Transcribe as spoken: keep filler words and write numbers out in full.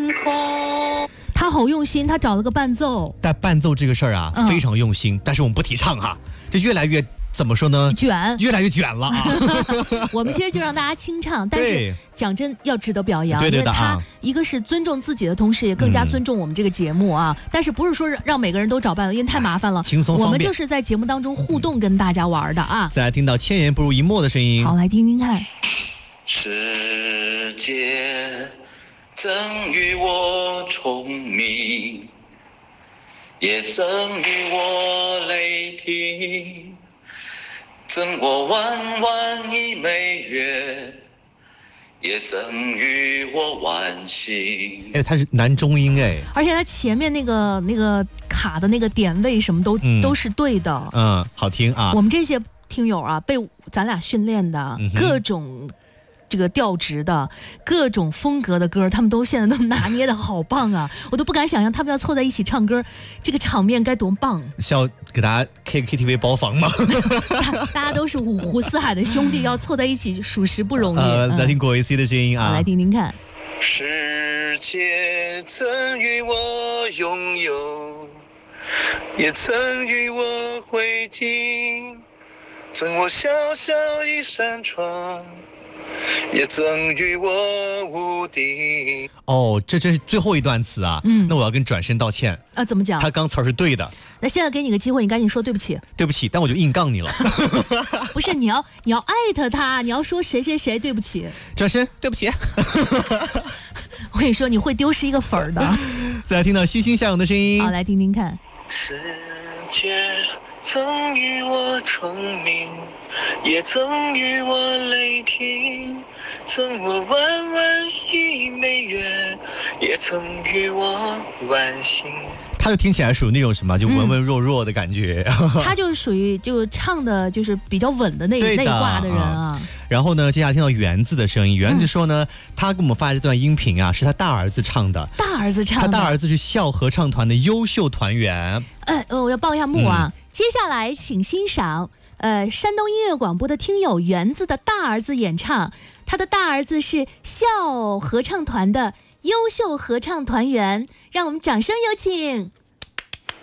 空。 他好用心，他找了个伴奏。 但伴奏这个事儿啊、嗯，非常用心，但是我们不提倡哈，这越来越怎么说呢？ 卷， 越来越卷了啊！ 我们其实就让大家清唱，但是讲真要值得表扬， 对对的啊， 因为他一个是尊重自己的同时，也更加尊重我们这个节目啊。嗯、但是不是说让每个人都找伴奏，因为太麻烦了。 轻松方便， 我们就是在节目当中互动跟大家玩的啊。 再来听到千言不如一默的声音， 好，来听听看。 世界赠予我聪明，也赠予我雷霆，赠我万万亿美元，也赠予我万幸。 哎，他是男中音哎， 而且他前面那个那个卡的那个点位什么都、嗯、都是对的， 嗯，好听啊。 我们这些听友啊，被咱俩训练的、嗯、各种。这个调值的各种风格的歌，他们都现在都拿捏的好棒啊！我都不敢想象他们要凑在一起唱歌，这个场面该多棒！ 是要给大家 K K T V 包房吗？ 大, 大家都是五湖四海的兄弟，要凑在一起，属实不容易。 呃，来听郭维 C 的声音啊， 来听听看。 世界赠予我拥有，也赠予我灰烬，赠我小小一扇窗。也赠予我无敌。 哦，这这是最后一段词啊。嗯，那我要跟转身道歉啊。怎么讲？ 他刚词儿是对的。 那现在给你个机会，你赶紧说对不起。 对不起，但我就硬杠你了。 不是，你要你要艾特他，你要说谁谁谁对不起。 转身，对不起。 我跟你说，你会丢失一个粉儿的。 再来听到欣欣向荣的声音。 好，来听听看。 世界赠予我聪明，也赠予我雷霆，赠我万万亿美元，也赠予我万幸。 他就听起来属于那种什么，就文文弱弱的感觉。 嗯、他就是属于就唱的就是比较稳的那那一挂的人啊。 然后呢，接下来听到园子的声音，园子说呢，嗯、他给我们发这段音频啊，是他大儿子唱的。 大儿子唱的。 他大儿子是校合唱团的优秀团员。 呃，我要报一下幕啊。嗯、接下来请欣赏。呃，山东音乐广播的听友园子的大儿子演唱，他的大儿子是校合唱团的优秀合唱团员，让我们掌声有请。